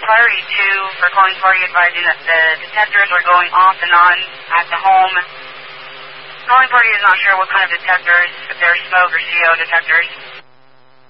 priority 2 for calling party advising that the detectors are going off and on at the home. Calling party is not sure what kind of detectors, if they're smoke or CO detectors.